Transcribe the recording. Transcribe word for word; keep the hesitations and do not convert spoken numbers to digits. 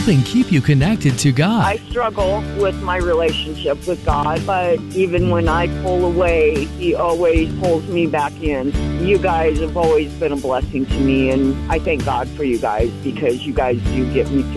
helping keep you connected to God. I struggle with my relationship with God, but even when I pull away, He always pulls me back in. You guys have always been a blessing to me, and I thank God for you guys because you guys do get me through